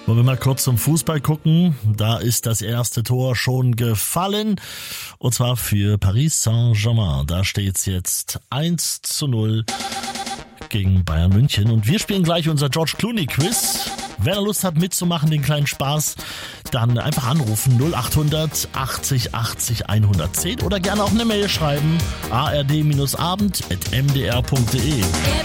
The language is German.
Wollen wir mal kurz zum Fußball gucken. Da ist das erste Tor schon gefallen. Und zwar für Paris Saint-Germain. Da steht's jetzt 1:0 gegen Bayern München. Und wir spielen gleich unser George Clooney Quiz. Wer da Lust hat mitzumachen, den kleinen Spaß, dann einfach anrufen 0800 80 80 110 oder gerne auch eine Mail schreiben ard-abend@mdr.de.